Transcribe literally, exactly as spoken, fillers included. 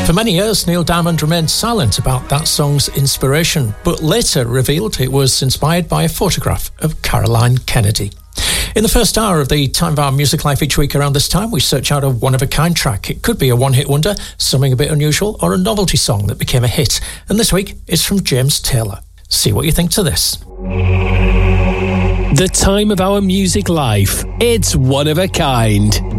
For many years, Neil Diamond remained silent about that song's inspiration, but later revealed it was inspired by a photograph of Caroline Kennedy. In the first hour of the Time of Our Music Life each week around this time, we search out a one-of-a-kind track. It could be a one-hit wonder, something a bit unusual, or a novelty song that became a hit. And this week, it's from James Taylor. See what you think to this. The Time of Our Music Life. It's one of a kind.